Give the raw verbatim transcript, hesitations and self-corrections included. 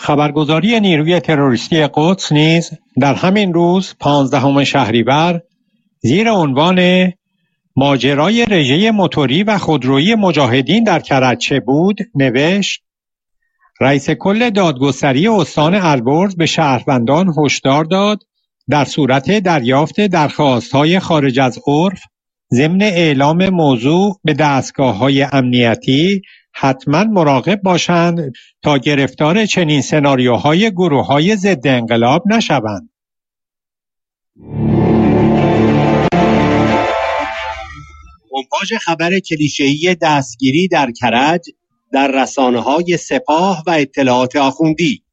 خبرگزاری نیروی تروریستی قدس نیز در همین روز پانزدهم شهریور زیر عنوان ماجرای رژه موتوری و خودرویی مجاهدین در کرج بود نوشت: رئیس کل دادگستری استان البرز به شهروندان هشدار داد در صورت دریافت درخواست‌های خارج از عرف ضمن اعلام موضوع به دستگاه‌های امنیتی حتما مراقب باشند تا گرفتار چنین سناریوهای گروه‌های ضد انقلاب نشوند. مونتاژ خبر کلیشه‌ای دستگیری در کرج در رسانه‌های سپاه و اطلاعات آخوندی